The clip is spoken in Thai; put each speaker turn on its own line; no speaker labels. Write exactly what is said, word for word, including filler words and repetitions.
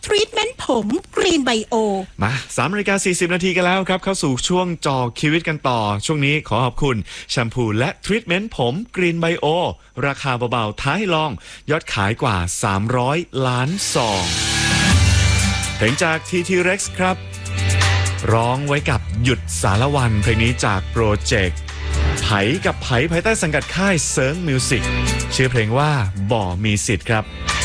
ทรีทเมนต์ผมกรีนไบโอ
มาสามนาฬิกาสี่สิบนาทีกันแล้วครับเข้าสู่ช่วงจอชีวิตกันต่อช่วงนี้ขอขอบคุณแชมพูและทรีทเมนต์ผมกรีนไบโอราคาเบาๆท้าให้ลองยอดขายกว่าสามร้อยล้านซองเพลงจาก ที ที Rex ครับร้องไว้กับหยุดสารวันเพลงนี้จากโปรเจกต์ไผกับไผภายใต้สังกัดค่ายเซิร์งมิวสิกชื่อเพลงว่าบ่มีสิทธิ์ครับ